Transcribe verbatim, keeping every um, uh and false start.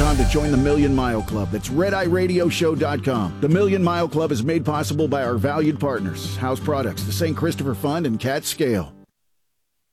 com to join the Million Mile Club. That's red eye radio show dot com. The Million Mile Club is made possible by our valued partners, House Products, the Saint Christopher Fund, and Cat Scale.